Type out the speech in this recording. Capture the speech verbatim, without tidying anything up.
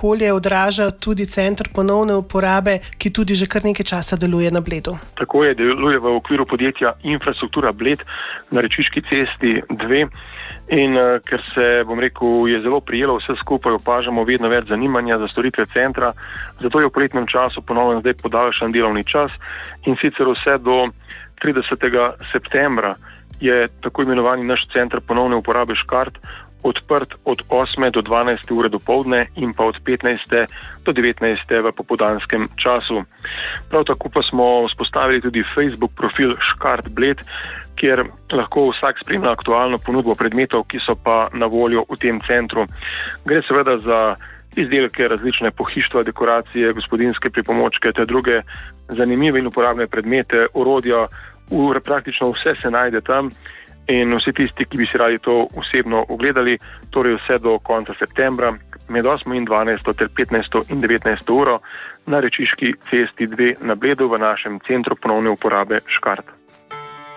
okolje odraža tudi center ponovne uporabe, ki tudi že kar nekaj časa deluje na Bledu. Tako je, deluje v okviru podjetja Infrastruktura Bled na Rečiški cesti dve. In uh, ker se, bom rekel, je zelo prijelo vse skupaj, opažamo vedno več zanimanja za storitve centra, zato je v poletnem času ponovno zdaj podaljšan delovni čas in sicer vse do tridesetega septembra je tako imenovani naš center ponovne uporabe Škart odprt od osme do dvanajste ure dopoldne in pa od petnajste do devetnajste v popoldanskem času. Prav tako pa smo vzpostavili tudi Facebook profil Škart Bled, kjer lahko vsak spremlja aktualno ponudbo predmetov, ki so pa na voljo v tem centru. Gre seveda za izdelke, različne pohištva, dekoracije, gospodinjske pripomočke ter druge zanimive in uporabne predmete, orodja, ur, praktično vse se najde tam. In vsi tisti, ki bi si radi to osebno ogledali, torej vse do konca septembra, med osmo in dvanajsto ter petnajsto in devetnajsto uro na Rečiški cesti dve na Bledu v našem centru ponovne uporabe Škart.